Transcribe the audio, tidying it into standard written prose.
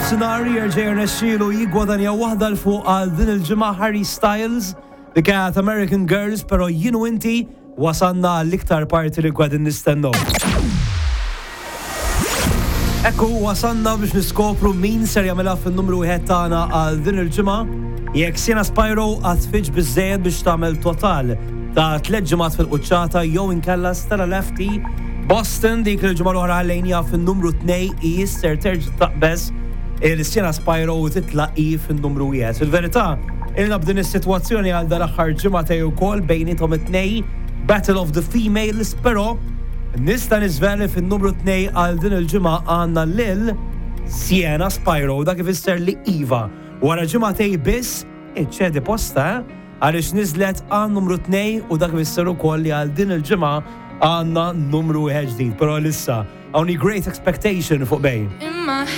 nofsinhar jerġa' jirnexxielu jiggwadanja waħda l fuq għal din il-ġimgħa Harry Styles li kienet American Girls, però jienu inti wasanna l-iktar parti li gwadin nistennew. Ekku wasanna biex niskopru min ser jagħmilha fin-numru wieħed tagħna għal din il-ġimgħa. Jekk Sienna Spyro qatt tfittx biżżejjed biex tagħmel total ta' 3 ġimgħat fil-quċċata jew inkella Stella Lefty, Boston dik il-ġimgħa l-oħra ħallejnija fin-numru 2 ser terġa' taqbeż il-Sienna Spyro titlaq fin-numru 1. Fil-verità, ilna b'din is-sitwazzjoni għal dal-aħħar ġimgħatej ukoll bejnietom it-tnej Battle of the Females, però nista' niżveli fin-numru 2 għal din il-ġimgħa għandna lil Sienna Spyro, dak ifisser li Iva wara ġimgħatej biss iċċedi posta għaliex niżlet għal numru 2 u dak ifisser ukoll li għal din il-ġimgħa għandna numru 1 ġdid, però lissa hawnni Great Expectation fuq bejn.